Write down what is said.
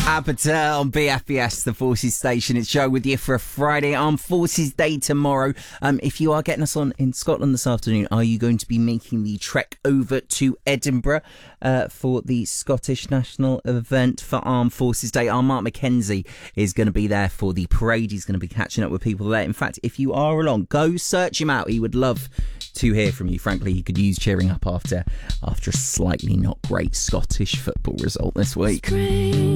Apatow on BFBS, the Forces Station. It's Joe with you for a Friday Armed Forces Day tomorrow. If you are getting us on in Scotland this afternoon, are you going to be making the trek over to Edinburgh for the Scottish National event for Armed Forces Day? Our Mark Mackenzie is going to be there for the parade. He's going to be catching up with people there. In fact, if you are along, go search him out. He would love to hear from you. Frankly, he could use cheering up after a slightly not great Scottish football result this week.